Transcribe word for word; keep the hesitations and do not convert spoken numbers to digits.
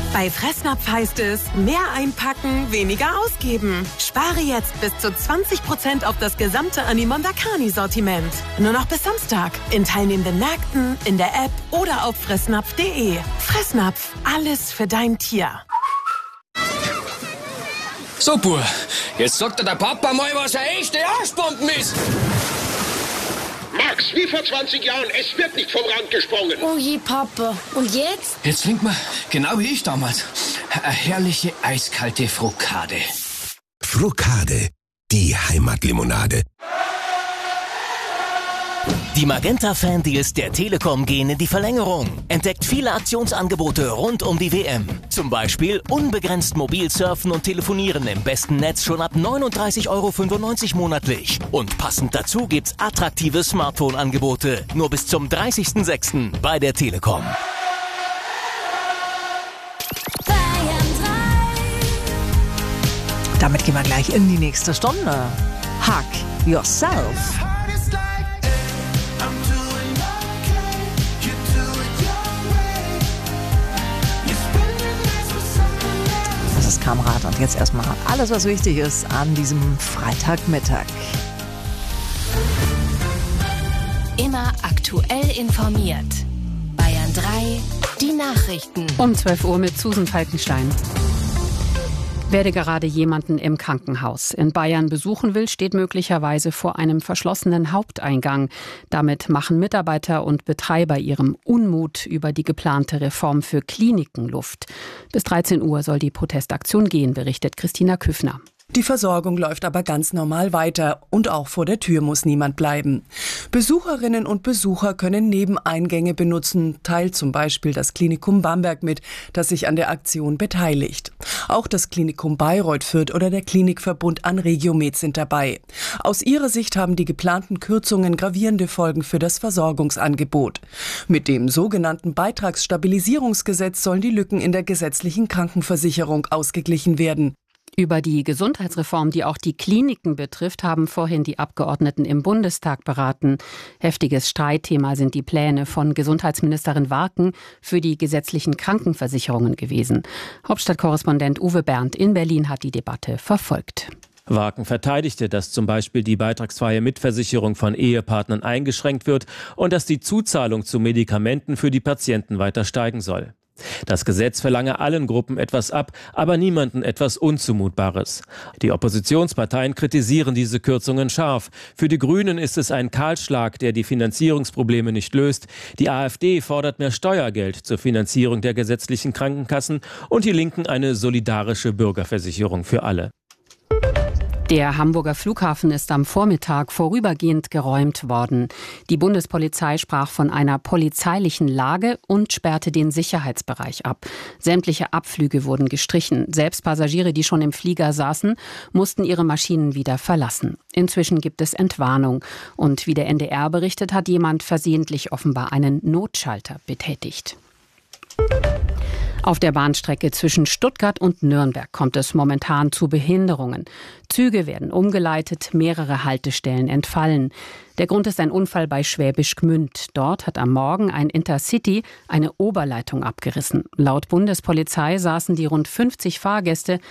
Bei Fressnapf heißt es, mehr einpacken, weniger ausgeben. Spare jetzt bis zu zwanzig Prozent auf das gesamte Animonda Carni-Sortiment. Nur noch bis Samstag. In teilnehmenden Märkten, in der App oder auf fressnapf punkt de. Fressnapf, alles für dein Tier. So, Bur, jetzt sagt dir der Papa mal, was eine echte Arschbomben ist. Max, wie vor zwanzig Jahren, es wird nicht vom Rand gesprungen. Oh je, Papa. Und jetzt? Jetzt trinkt man, genau wie ich damals, eine herrliche eiskalte Frokade. Frokade, die Heimatlimonade. Die Magenta-Fan-Deals der Telekom gehen in die Verlängerung. Entdeckt viele Aktionsangebote rund um die W M. Zum Beispiel unbegrenzt mobil surfen und telefonieren im besten Netz schon ab neununddreißig Euro fünfundneunzig monatlich. Und passend dazu gibt's attraktive Smartphone-Angebote. Nur bis zum dreißigsten sechsten bei der Telekom. Damit gehen wir gleich in die nächste Stunde. Hug yourself. Das ist Kamerad und jetzt erstmal alles, was wichtig ist an diesem Freitagmittag. Immer aktuell informiert. Bayern drei, die Nachrichten. Um zwölf Uhr mit Susan Falkenstein. Wer gerade jemanden im Krankenhaus in Bayern besuchen will, steht möglicherweise vor einem verschlossenen Haupteingang. Damit machen Mitarbeiter und Betreiber ihrem Unmut über die geplante Reform für Kliniken Luft. Bis dreizehn Uhr soll die Protestaktion gehen, berichtet Christina Küffner. Die Versorgung läuft aber ganz normal weiter und auch vor der Tür muss niemand bleiben. Besucherinnen und Besucher können Nebeneingänge benutzen, teilt zum Beispiel das Klinikum Bamberg mit, das sich an der Aktion beteiligt. Auch das Klinikum Bayreuth Fürth oder der Klinikverbund Anregiomed sind dabei. Aus ihrer Sicht haben die geplanten Kürzungen gravierende Folgen für das Versorgungsangebot. Mit dem sogenannten Beitragsstabilisierungsgesetz sollen die Lücken in der gesetzlichen Krankenversicherung ausgeglichen werden. Über die Gesundheitsreform, die auch die Kliniken betrifft, haben vorhin die Abgeordneten im Bundestag beraten. Heftiges Streitthema sind die Pläne von Gesundheitsministerin Warken für die gesetzlichen Krankenversicherungen gewesen. Hauptstadtkorrespondent Uwe Berndt in Berlin hat die Debatte verfolgt. Warken verteidigte, dass zum Beispiel die beitragsfreie Mitversicherung von Ehepartnern eingeschränkt wird und dass die Zuzahlung zu Medikamenten für die Patienten weiter steigen soll. Das Gesetz verlange allen Gruppen etwas ab, aber niemanden etwas Unzumutbares. Die Oppositionsparteien kritisieren diese Kürzungen scharf. Für die Grünen ist es ein Kahlschlag, der die Finanzierungsprobleme nicht löst. Die AfD fordert mehr Steuergeld zur Finanzierung der gesetzlichen Krankenkassen und die Linken eine solidarische Bürgerversicherung für alle. Der Hamburger Flughafen ist am Vormittag vorübergehend geräumt worden. Die Bundespolizei sprach von einer polizeilichen Lage und sperrte den Sicherheitsbereich ab. Sämtliche Abflüge wurden gestrichen. Selbst Passagiere, die schon im Flieger saßen, mussten ihre Maschinen wieder verlassen. Inzwischen gibt es Entwarnung. Und wie der N D R berichtet, hat jemand versehentlich offenbar einen Notschalter betätigt. Auf der Bahnstrecke zwischen Stuttgart und Nürnberg kommt es momentan zu Behinderungen. Züge werden umgeleitet, mehrere Haltestellen entfallen. Der Grund ist ein Unfall bei Schwäbisch Gmünd. Dort hat am Morgen ein Intercity eine Oberleitung abgerissen. Laut Bundespolizei saßen die rund fünfzig Fahrgäste